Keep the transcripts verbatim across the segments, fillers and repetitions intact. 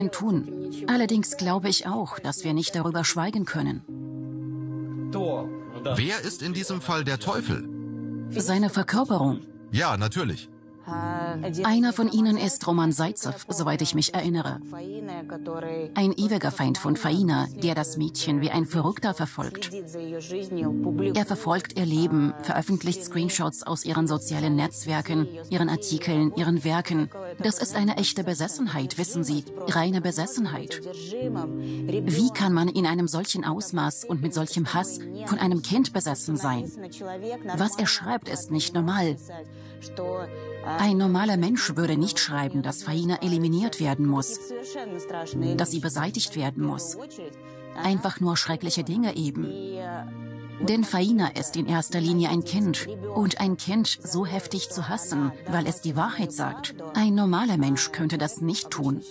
tun. Allerdings glaube ich auch, dass wir nicht darüber schweigen können. Wer ist in diesem Fall der Teufel? Seine Verkörperung. Ja, natürlich. Einer von ihnen ist Roman Saizew, soweit ich mich erinnere. Ein ewiger Feind von Faina, der das Mädchen wie ein Verrückter verfolgt. Er verfolgt ihr Leben, veröffentlicht Screenshots aus ihren sozialen Netzwerken, ihren Artikeln, ihren Werken. Das ist eine echte Besessenheit, wissen Sie, reine Besessenheit. Wie kann man in einem solchen Ausmaß und mit solchem Hass von einem Kind besessen sein? Was er schreibt, ist nicht normal. Ein normaler Mensch würde nicht schreiben, dass Faina eliminiert werden muss, dass sie beseitigt werden muss. Einfach nur schreckliche Dinge eben. Denn Faina ist in erster Linie ein Kind. Und ein Kind so heftig zu hassen, weil es die Wahrheit sagt. Ein normaler Mensch könnte das nicht tun.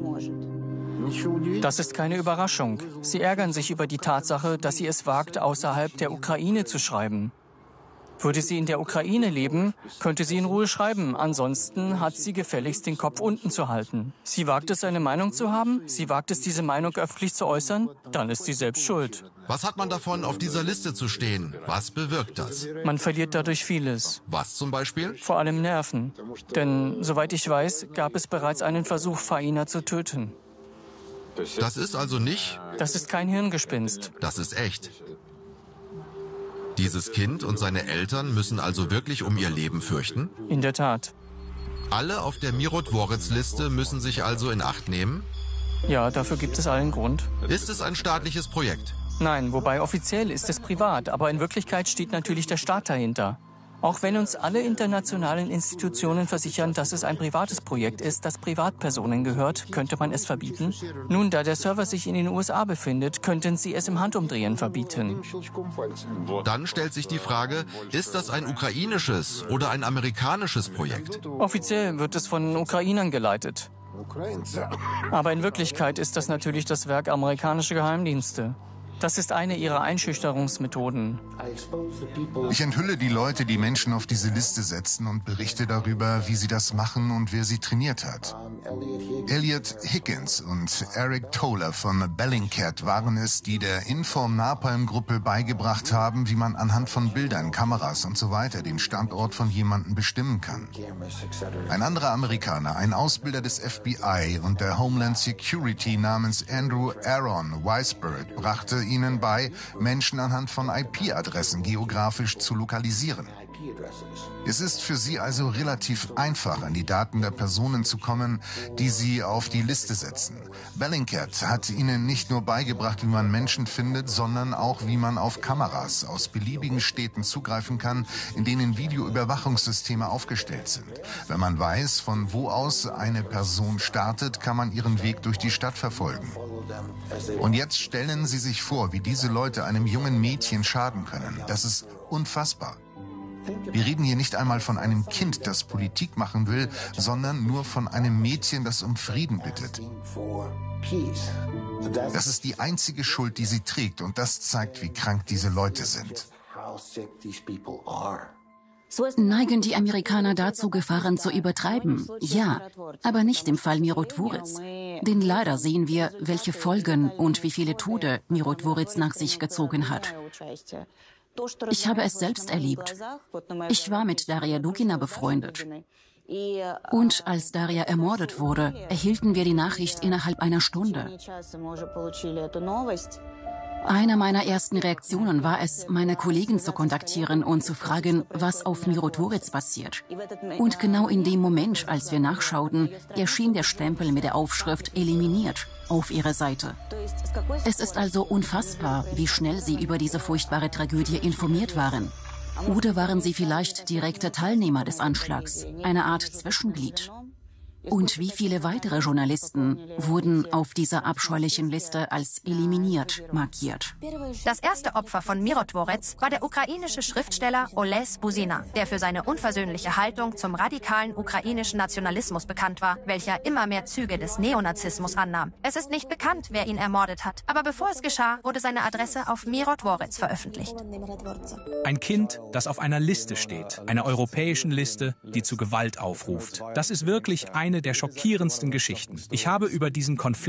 Das ist keine Überraschung. Sie ärgern sich über die Tatsache, dass sie es wagt, außerhalb der Ukraine zu schreiben. Würde sie in der Ukraine leben, könnte sie in Ruhe schreiben. Ansonsten hat sie gefälligst den Kopf unten zu halten. Sie wagt es, eine Meinung zu haben? Sie wagt es, diese Meinung öffentlich zu äußern? Dann ist sie selbst schuld. Was hat man davon, auf dieser Liste zu stehen? Was bewirkt das? Man verliert dadurch vieles. Was zum Beispiel? Vor allem Nerven. Denn, soweit ich weiß, gab es bereits einen Versuch, Faina zu töten. Das ist also nicht? Das ist kein Hirngespinst. Das ist echt. Dieses Kind und seine Eltern müssen also wirklich um ihr Leben fürchten? In der Tat. Alle auf der Mirotvorets-Liste müssen sich also in Acht nehmen? Ja, dafür gibt es allen Grund. Ist es ein staatliches Projekt? Nein, wobei offiziell ist es privat, aber in Wirklichkeit steht natürlich der Staat dahinter. Auch wenn uns alle internationalen Institutionen versichern, dass es ein privates Projekt ist, das Privatpersonen gehört, könnte man es verbieten? Nun, da der Server sich in den U S A befindet, könnten sie es im Handumdrehen verbieten. Dann stellt sich die Frage, ist das ein ukrainisches oder ein amerikanisches Projekt? Offiziell wird es von Ukrainern geleitet. Aber in Wirklichkeit ist das natürlich das Werk amerikanischer Geheimdienste. Das ist eine ihrer Einschüchterungsmethoden. Ich enthülle die Leute, die Menschen auf diese Liste setzen und berichte darüber, wie sie das machen und wer sie trainiert hat. Elliot Higgins und Eric Toller von Bellingcat waren es, die der Inform-Napalm-Gruppe beigebracht haben, wie man anhand von Bildern, Kameras und so weiter den Standort von jemandem bestimmen kann. Ein anderer Amerikaner, ein Ausbilder des F B I und der Homeland Security namens Andrew Aaron Weisbird, brachte ihnen bei, Menschen anhand von I P-Adressen geografisch zu lokalisieren. Es ist für sie also relativ einfach, an die Daten der Personen zu kommen, die sie auf die Liste setzen. Bellingcat hat ihnen nicht nur beigebracht, wie man Menschen findet, sondern auch, wie man auf Kameras aus beliebigen Städten zugreifen kann, in denen Videoüberwachungssysteme aufgestellt sind. Wenn man weiß, von wo aus eine Person startet, kann man ihren Weg durch die Stadt verfolgen. Und jetzt stellen Sie sich vor, wie diese Leute einem jungen Mädchen schaden können. Das ist unfassbar. Wir reden hier nicht einmal von einem Kind, das Politik machen will, sondern nur von einem Mädchen, das um Frieden bittet. Das ist die einzige Schuld, die sie trägt, und das zeigt, wie krank diese Leute sind. Neigen die Amerikaner dazu, Gefahren zu übertreiben? Ja, aber nicht im Fall Mirotvorets. Denn leider sehen wir, welche Folgen und wie viele Tode Mirotvorets nach sich gezogen hat. Ich habe es selbst erlebt. Ich war mit Daria Dugina befreundet. Und als Daria ermordet wurde, erhielten wir die Nachricht innerhalb einer Stunde. Eine meiner ersten Reaktionen war es, meine Kollegen zu kontaktieren und zu fragen, was auf Mirotvorets passiert. Und genau in dem Moment, als wir nachschauten, erschien der Stempel mit der Aufschrift "Eliminiert" auf ihrer Seite. Es ist also unfassbar, wie schnell sie über diese furchtbare Tragödie informiert waren. Oder waren sie vielleicht direkte Teilnehmer des Anschlags, eine Art Zwischenglied? Und wie viele weitere Journalisten wurden auf dieser abscheulichen Liste als eliminiert markiert? Das erste Opfer von Mirotvorets war der ukrainische Schriftsteller Oles Buzina, der für seine unversöhnliche Haltung zum radikalen ukrainischen Nationalismus bekannt war, welcher immer mehr Züge des Neonazismus annahm. Es ist nicht bekannt, wer ihn ermordet hat, aber bevor es geschah, wurde seine Adresse auf Mirotvorets veröffentlicht. Ein Kind, das auf einer Liste steht, einer europäischen Liste, die zu Gewalt aufruft. Das ist wirklich ein Eine der schockierendsten Geschichten. Ich habe über diesen Konflikt